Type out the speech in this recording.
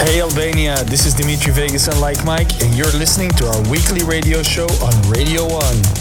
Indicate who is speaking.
Speaker 1: Hey Albania, this is Dimitri Vegas and Like Mike, and you're listening to our weekly radio show on Radio 1.